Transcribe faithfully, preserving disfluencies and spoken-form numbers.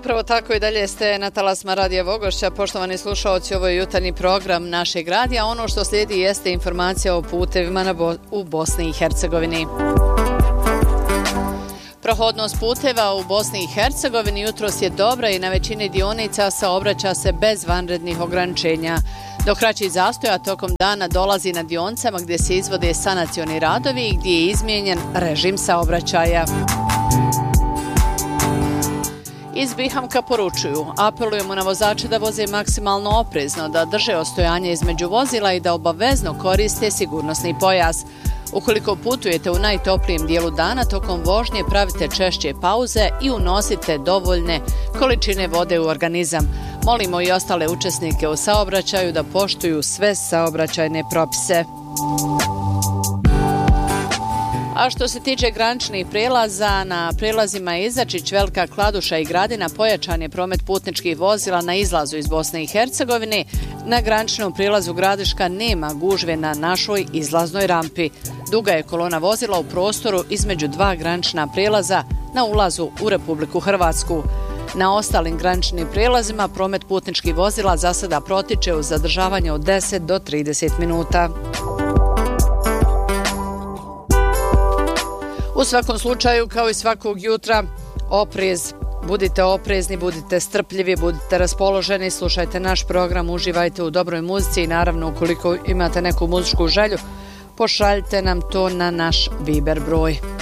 Upravo tako i dalje ste na talasma Radija Vogošća. Poštovani slušaoci, ovo je jutarnji program našeg radija. Ono što slijedi jeste informacija o putevima na Bo- u Bosni i Hercegovini. Prohodnost puteva u Bosni i Hercegovini jutros je dobra i na većini dionica saobraća se bez vanrednih ograničenja. Do kraćih zastoja tokom dana dolazi na dionicama gdje se izvode sanacioni radovi i gdje je izmijenjen režim saobraćaja. Iz Bihamka poručuju, apelujemo na vozače da voze maksimalno oprezno, da drže ostojanje između vozila i da obavezno koriste sigurnosni pojas. Ukoliko putujete u najtoplijem dijelu dana, tokom vožnje pravite češće pauze i unosite dovoljne količine vode u organizam. Molimo i ostale učesnike u saobraćaju da poštuju sve saobraćajne propise. A što se tiče graničnih prelaza, na prelazima Izačić, Velika Kladuša i Gradina pojačan je promet putničkih vozila na izlazu iz Bosne i Hercegovine. Na graničnom prilazu Gradiška nema gužve na našoj izlaznoj rampi. Duga je kolona vozila u prostoru između dva granična prelaza na ulazu u Republiku Hrvatsku. Na ostalim graničnim prijelazima promet putničkih vozila za sada protiče uz zadržavanje od deset do trideset minuta. U svakom slučaju, kao i svakog jutra, oprez. Budite oprezni, budite strpljivi, budite raspoloženi, slušajte naš program, uživajte u dobroj muzici i naravno ukoliko imate neku muzičku želju, pošaljite nam to na naš Viber broj.